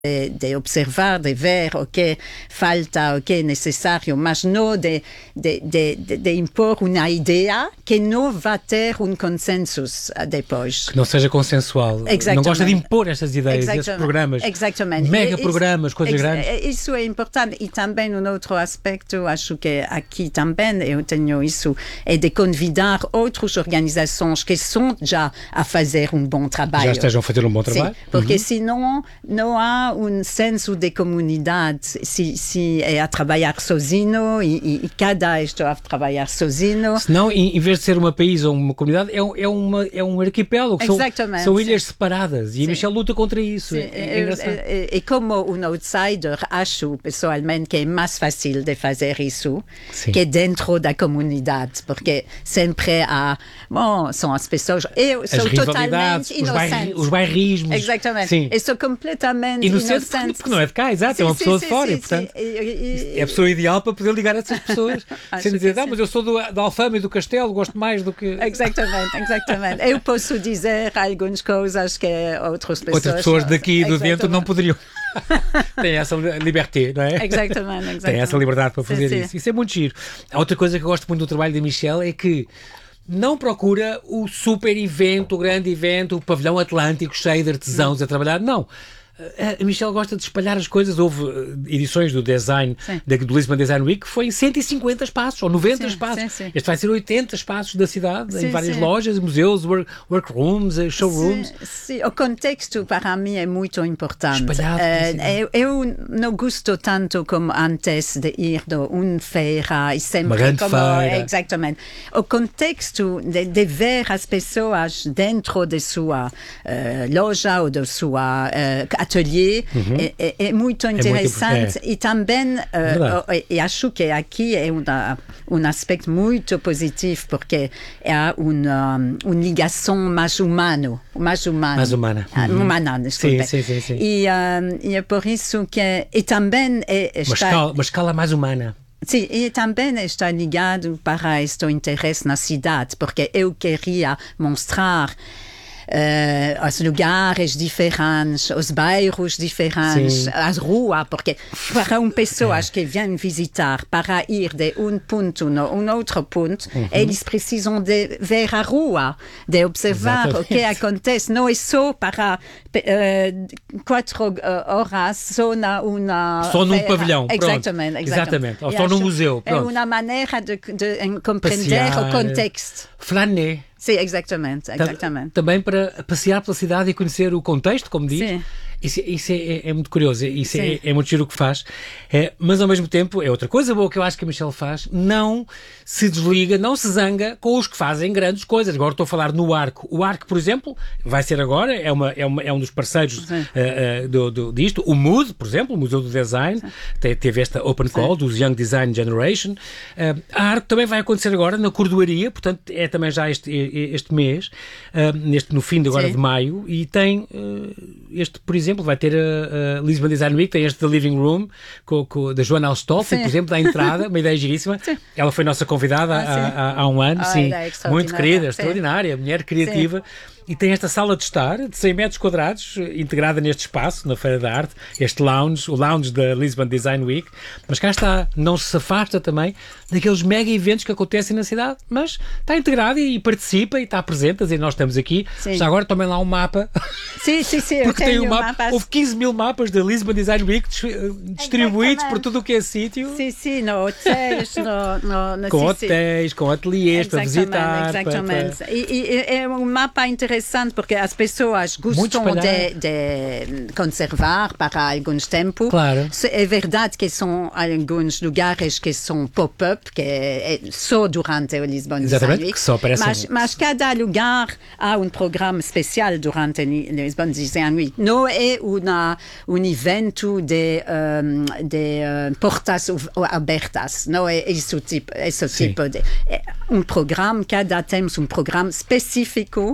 de observar, de ver o que falta, o que é necessário, mas não de impor uma ideia que não vai ter consenso depois. Que não seja consensual. Exatamente. Não gosta de impor estas ideias, esses programas. Exatamente. Mega programas, coisas grandes. Isso é importante. E também outro aspecto, acho que aqui também eu tenho isso, é de convidar outras organizações que estão já a fazer bom trabalho. Já estejam a fazer bom trabalho. Sim, porque senão não há senso de comunidade se é a trabalhar sozinho e cada está a trabalhar sozinho. Senão, em vez de ser um país ou uma comunidade, é um arquipélago. São ilhas separadas. E a Michelle luta contra isso. É engraçado. E como outsider, acho pessoalmente que é mais fácil de fazer isso que dentro da comunidade, porque sempre há, são as pessoas, eu sou totalmente inocente. Os bairrismos. Exatamente. Sim. Eu sou completamente inocente. Porque não é de cá, exato, é uma pessoa de fora, e portanto é a pessoa ideal para poder ligar a essas pessoas, sem dizer, mas eu sou da Alfama e do Castelo, gosto mais do que... Exatamente. Eu posso dizer algumas coisas que outras pessoas daqui do dentro não poderiam. Tem essa liberdade, não é? Exatamente. Tem essa liberdade para fazer isso. Isso é muito giro. A outra coisa que eu gosto muito do trabalho da Michelle é que não procura o super evento, o grande evento, o pavilhão atlântico cheio de artesãos a trabalhar, não. A Michelle gosta de espalhar as coisas. Houve edições do design do Lisbon Design Week que foi em 150 espaços ou 90 espaços. Este vai ser 80 espaços da cidade, em várias lojas, museus, workrooms, showrooms. Sim. O contexto para mim é muito importante. Eu não gosto tanto como antes de ir a uma feira e sempre uma grande feira. Exatamente. O contexto de ver as pessoas dentro de sua loja ou de sua ateliê é muito interessante e também acho que aqui é um aspecto muito positivo porque há uma ligação mais humana. Desculpa. Sim. E é por isso que também uma escala mais humana. Sim, e também está ligado para este interesse na cidade, porque eu queria mostrar os lugares diferentes, os bairros diferentes, as ruas, porque para pessoas que vêm visitar, para ir de ponto a outro ponto, eles precisam de ver a rua, de observar o que acontece. Não é só para 4 horas só num pavilhão. Exatamente. Ou só num museu. Pronto. É uma maneira de compreender o contexto. Flâner. Sim, exatamente. Também para passear pela cidade e conhecer o contexto, como diz. Sim. Isso é muito curioso, isso é muito giro o que faz, mas ao mesmo tempo é outra coisa boa que eu acho que a Michelle faz, não se desliga, não se zanga com os que fazem grandes coisas. Agora estou a falar no Arco. O Arco, por exemplo, vai ser agora, é um dos parceiros disto. O MUD, por exemplo, o Museu do Design, teve esta Open Call dos Young Design Generation. A Arco também vai acontecer agora na Cordoaria, portanto é também já este mês, no fim de agora de maio, e tem por exemplo, vai ter a Lisbon Design Week, tem este The Living Room da Joana Alstolfi, por exemplo, da entrada, uma ideia giríssima. Ela foi nossa convidada há um ano, muito querida, extraordinária, mulher criativa. E tem esta sala de estar de 100 metros quadrados, integrada neste espaço, na Feira da Arte, o lounge da Lisbon Design Week, mas cá está, não se afasta também daqueles mega eventos que acontecem na cidade, mas está integrado e participa e está presente, e nós estamos aqui. Já agora tomem lá um mapa. Sim, porque tem um mapa. Houve 15 mil mapas da Lisbon Design Week distribuídos por tudo o que é sítio. Sim, no hotéis, com hotéis, com ateliês para visitar. Exatamente. E é um mapa interessante porque as pessoas gostam de conservar para alguns tempos. Claro. É verdade que são alguns lugares que são pop-up, que é só durante o Lisbon Design Week. Que só aparecem. Mas cada lugar há um programa especial durante o Lisbon Design Week. Não é um evento de portas abertas. Não é esse tipo de... É um programa, temos um programa específico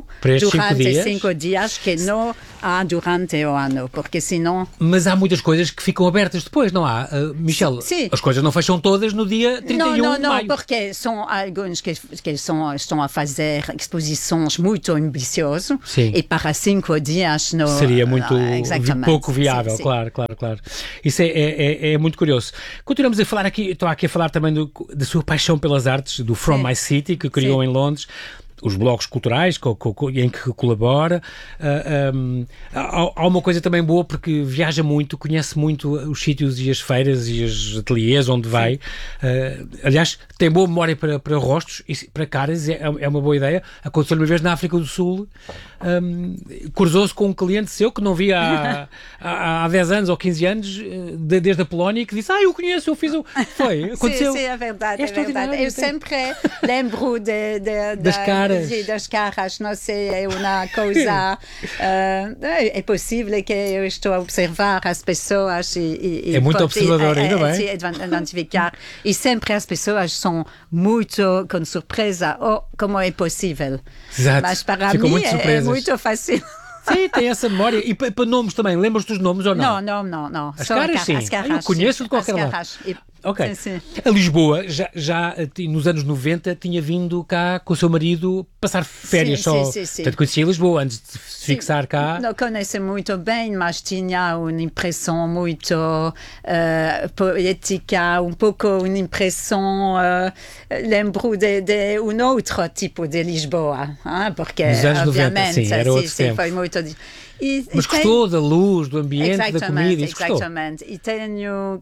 durante 5 dias que não há durante o ano, porque senão... Mas há muitas coisas que ficam abertas depois, não há? Michel, sim. As coisas não fecham todas no dia 31 de maio. Não, porque são alguns que estão a fazer exposições muito ambiciosas e para 5 dias não... Seria muito pouco viável, sim. Claro. Isso é muito curioso. Continuamos a falar aqui, estou aqui a falar também da sua paixão pelas artes, do From My City, que criou em Londres. Os blogs culturais em que colabora. Há uma coisa também boa porque viaja muito, conhece muito os sítios e as feiras e os ateliês onde vai. Aliás, tem boa memória para rostos e para caras, é uma boa ideia. Aconteceu uma vez na África do Sul, cruzou-se com um cliente seu que não via há 10 anos ou 15 anos, desde a Polónia, que disse, eu conheço, eu fiz o... Foi, aconteceu. Sim, é verdade. Eu sempre lembro das caras. Das caras, não sei, é uma coisa... é possível que eu estou a observar as pessoas e é muito observador, ainda bem. Identificar. E sempre as pessoas são muito com surpresa. Como é possível? Exato. Mas para Ficam mim é muito fácil. Sim, tem essa memória. E para nomes também, lembras dos nomes ou não? Não. As caras, sim. Eu conheço de qualquer lado. Ok. Sim. A Lisboa, já nos anos 90, tinha vindo cá com o seu marido passar férias só. Sim. Portanto, conhecia Lisboa antes de se fixar cá. Não conheço muito bem, mas tinha uma impressão muito poética, um pouco uma impressão, lembro de um outro tipo de Lisboa, porque, nos anos obviamente, 90, sim, era outro tempo. Foi muito... Mas gostou da luz, do ambiente, da comida? Exatamente. E tenho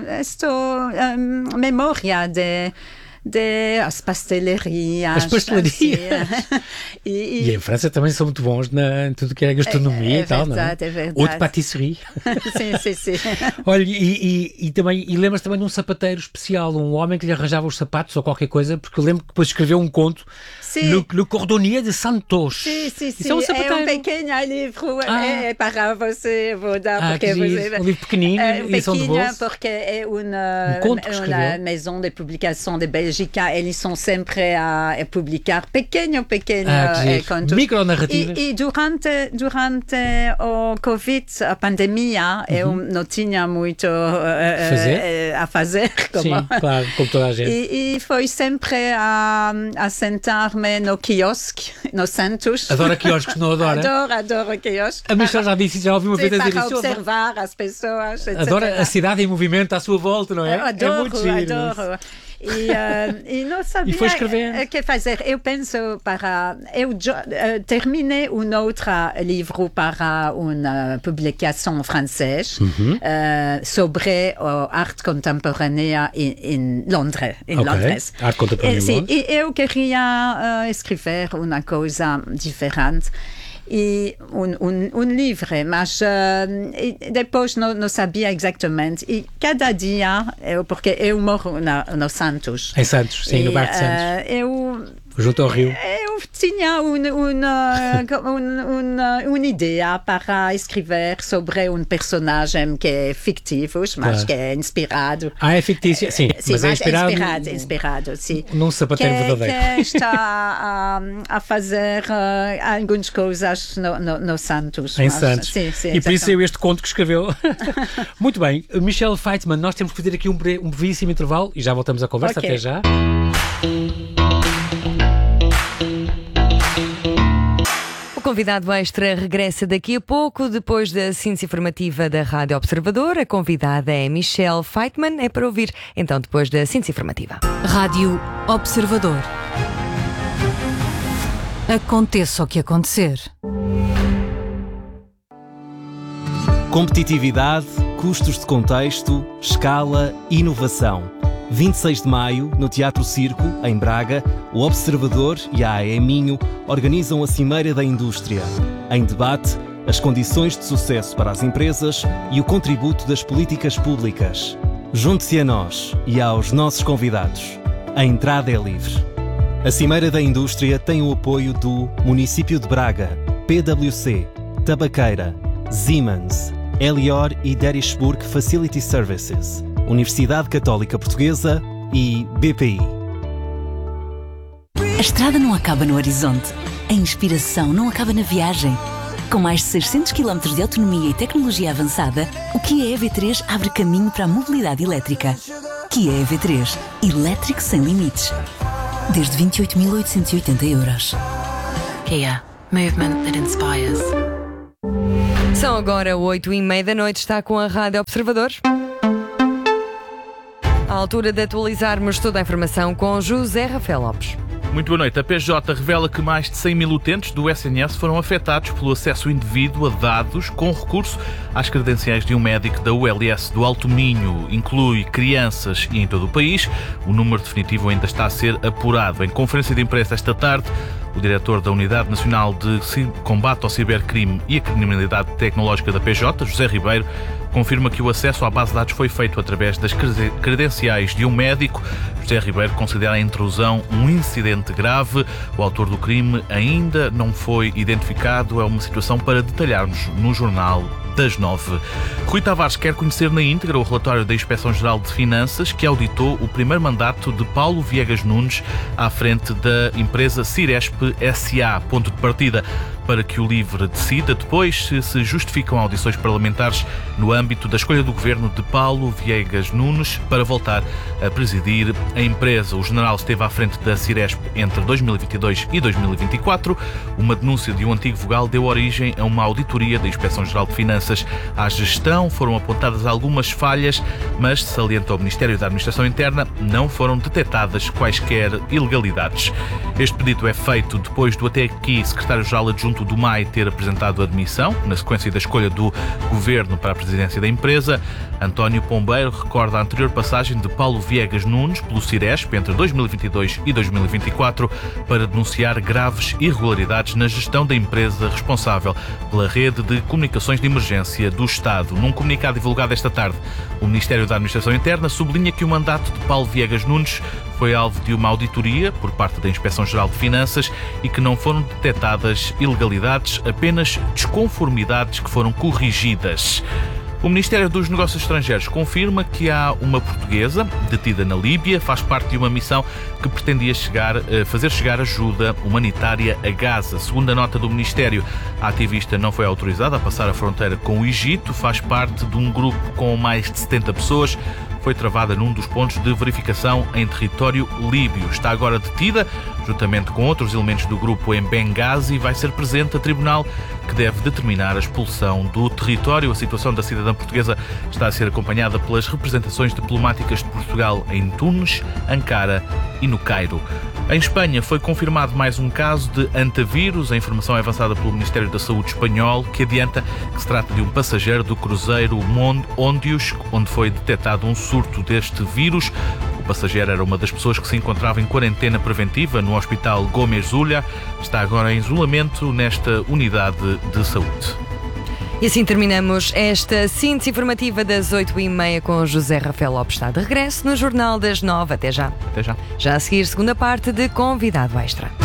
memória as pastelarias. As pastelarias. E em França também são muito bons em tudo que é gastronomia e tal, verdade, não é? É verdade. Ou de patisserie. Sim. Olha, e lembras também de um sapateiro especial, um homem que lhe arranjava os sapatos ou qualquer coisa, porque eu lembro que depois escreveu um conto, Le Cordonnier de Santos. Sim. Isso é um sapateiro. É um pequeno livro, é para você, vou dar, porque você... Um livro pequenino, edição de bolso. Porque é uma maison de publicação de Bélgica, eles são sempre a publicar pequeno contos. Micronarrativas. E durante o Covid, a pandemia, eu não tinha muito a fazer. Sim, claro, como toda a gente. E foi sempre a sentar-me no quiosque, no Santos. Adora quiosques, não adora? Adoro quiosque. A Michel já disse, já ouviu uma vez a dizer isso. Para observar as pessoas, etc. Adora a cidade em movimento à sua volta, não é? Adoro. É muito giro. E não sabia o que fazer. Eu penso eu terminei outro livro para uma publicação francesa sobre arte contemporânea em Londres. Arte contemporânea em Londres. E eu queria escrever uma coisa diferente. E livro, mas depois não sabia exatamente. E cada dia, porque eu moro no Santos. Em Santos, sim, no bairro de Santos. Junto ao rio. Eu tinha uma ideia para escrever sobre um personagem que é fictivo, mas que é inspirado. É fictício? Sim, mas é inspirado, sim. Num sapateiro verdadeiro. Que está a fazer algumas coisas no Santos. Em Santos. Sim, e por isso é este conto que escreveu. Muito bem. Michel Feitman, nós temos que fazer aqui um brevíssimo intervalo e já voltamos à conversa. Até já. O convidado extra regressa daqui a pouco, depois da síntese informativa da Rádio Observador. A convidada é Michel Feitman. É para ouvir, então, depois da síntese informativa. Rádio Observador. Aconteça o que acontecer. Competitividade, custos de contexto, escala, inovação. 26 de maio, no Teatro Circo, em Braga, o Observador e a AE Minho organizam a Cimeira da Indústria. Em debate, as condições de sucesso para as empresas e o contributo das políticas públicas. Junte-se a nós e aos nossos convidados. A entrada é livre. A Cimeira da Indústria tem o apoio do Município de Braga, PwC, Tabaqueira, Siemens, Elior e Derishburg Facility Services, Universidade Católica Portuguesa e BPI. A estrada não acaba no horizonte. A inspiração não acaba na viagem. Com mais de 600 km de autonomia e tecnologia avançada, o Kia EV3 abre caminho para a mobilidade elétrica. Kia EV3. Elétrico sem limites. Desde 28.880 €. Kia. Movement that inspires. São agora 8h30 da noite, está com a Rádio Observador. À altura de atualizarmos toda a informação com José Rafael Lopes. Muito boa noite. A PJ revela que mais de 100 mil utentes do SNS foram afetados pelo acesso indevido a dados com recurso às credenciais de um médico da ULS do Alto Minho. Inclui crianças e em todo o país. O número definitivo ainda está a ser apurado. Em conferência de imprensa esta tarde, o diretor da Unidade Nacional de Combate ao Cibercrime e a Criminalidade Tecnológica da PJ, José Ribeiro, confirma que o acesso à base de dados foi feito através das credenciais de um médico. José Ribeiro considera a intrusão um incidente grave. O autor do crime ainda não foi identificado. É uma situação para detalharmos no Jornal das 9. Rui Tavares quer conhecer na íntegra o relatório da Inspeção-Geral de Finanças que auditou o primeiro mandato de Paulo Viegas Nunes à frente da empresa Ciresp S.A. Ponto de partida para que o LIVRE decida depois se justificam audições parlamentares no âmbito da escolha do governo de Paulo Viegas Nunes para voltar a presidir a empresa. O general esteve à frente da Ciresp entre 2022 e 2024. Uma denúncia de um antigo vogal deu origem a uma auditoria da Inspeção-Geral de Finanças. À gestão foram apontadas algumas falhas, mas, salienta o Ministério da Administração Interna, não foram detectadas quaisquer ilegalidades. Este pedido é feito depois do até aqui secretário-geral adjunto do MAI ter apresentado a demissão, na sequência da escolha do governo para a presidência da empresa. António Pombeiro recorda a anterior passagem de Paulo Viegas Nunes pelo Ciresp entre 2022 e 2024 para denunciar graves irregularidades na gestão da empresa responsável pela rede de comunicações de emergência do Estado. Num comunicado divulgado esta tarde, o Ministério da Administração Interna sublinha que o mandato de Paulo Viegas Nunes foi alvo de uma auditoria por parte da Inspeção-Geral de Finanças e que não foram detectadas ilegalidades, apenas desconformidades que foram corrigidas. O Ministério dos Negócios Estrangeiros confirma que há uma portuguesa detida na Líbia, faz parte de uma missão que pretendia fazer chegar ajuda humanitária a Gaza. Segundo a nota do Ministério, a ativista não foi autorizada a passar a fronteira com o Egito, faz parte de um grupo com mais de 70 pessoas. Foi travada num dos pontos de verificação em território líbio. Está agora detida, juntamente com outros elementos do grupo em Benghazi, e vai ser presente a tribunal que deve determinar a expulsão do território. A situação da cidadã portuguesa está a ser acompanhada pelas representações diplomáticas de Portugal em Tunis, Ankara e no Cairo. Em Espanha foi confirmado mais um caso de antavírus. A informação é avançada pelo Ministério da Saúde espanhol, que adianta que se trata de um passageiro do cruzeiro Ondius, onde foi detectado um surto deste vírus. O passageiro era uma das pessoas que se encontrava em quarentena preventiva no Hospital Gómez Ulla. Está agora em isolamento nesta unidade de saúde. E assim terminamos esta síntese informativa das 8h30 com José Rafael Lopes. Está de regresso no Jornal das 9. Até já. Até já. Já a seguir, segunda parte de Convidado Extra.